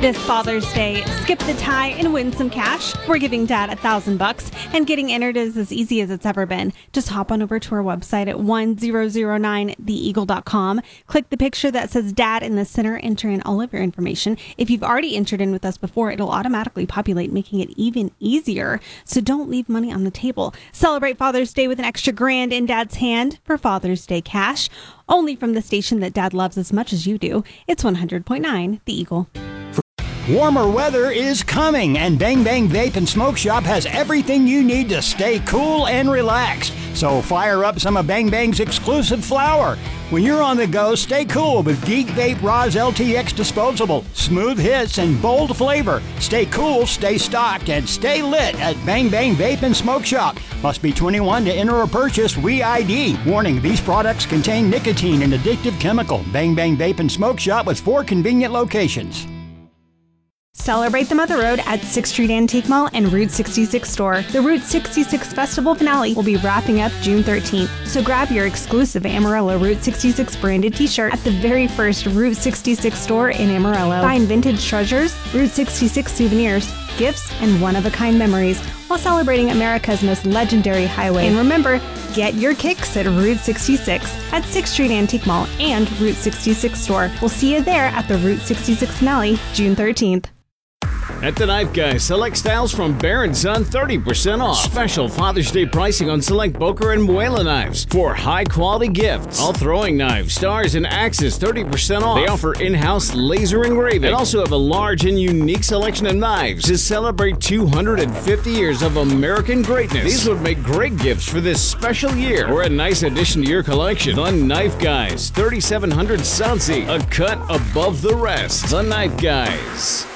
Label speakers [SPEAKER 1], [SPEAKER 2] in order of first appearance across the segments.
[SPEAKER 1] This Father's Day, skip the tie and win some cash. We're giving Dad $1,000, and getting entered is as easy as it's ever been. Just hop on over to our website at 1009theeagle.com. Click the picture that says Dad in the center, enter in all of your information. If you've already entered in with us before, it'll automatically populate, making it even easier. So don't leave money on the table. Celebrate Father's Day with an extra $1,000 in Dad's hand for Father's Day cash. Only from the station that Dad loves as much as you do. It's 100.9 The Eagle.
[SPEAKER 2] Warmer weather is coming, and Bang Bang Vape and Smoke Shop has everything you need to stay cool and relaxed. So fire up some of Bang Bang's exclusive flower. When you're on the go, stay cool with Geek Vape Roz LTX Disposable. Smooth hits and bold flavor. Stay cool, stay stocked, and stay lit at Bang Bang Vape and Smoke Shop. Must be 21 to enter or purchase WeID. Warning, these products contain nicotine and addictive chemical. Bang Bang Vape and Smoke Shop with 4 convenient locations.
[SPEAKER 1] Celebrate the Mother Road at 6th Street Antique Mall and Route 66 store. The Route 66 Festival finale will be wrapping up June 13th. So grab your exclusive Amarillo Route 66 branded t-shirt at the very first Route 66 store in Amarillo. Find vintage treasures, Route 66 souvenirs, gifts, and one-of-a-kind memories while celebrating America's most legendary highway. And remember, get your kicks at Route 66 at 6th Street Antique Mall and Route 66 store. We'll see you there at the Route 66 finale, June 13th.
[SPEAKER 3] At the Knife Guy, select styles from Bear & Son 30% off. Special Father's Day pricing on select Boker and Muela knives for high-quality gifts. All throwing knives, stars, and axes 30% off. They offer in-house laser engraving and also have a large and unique selection of knives to celebrate 250 years of American greatness. These would make great gifts for this special year or a nice addition to your collection. The Knife Guys, 3700 Southsea, a cut above the rest. The Knife Guys.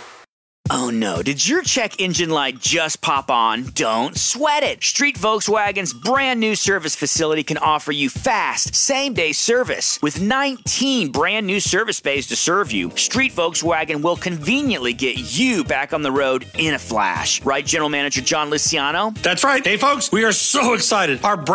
[SPEAKER 4] Oh no, did your check engine light just pop on? Don't sweat it. Street Volkswagen's brand new service facility can offer you fast, same-day service. With 19 brand new service bays to serve you, Street Volkswagen will conveniently get you back on the road in a flash. Right, General Manager John Luciano?
[SPEAKER 5] That's right. Hey folks, we are so excited. Our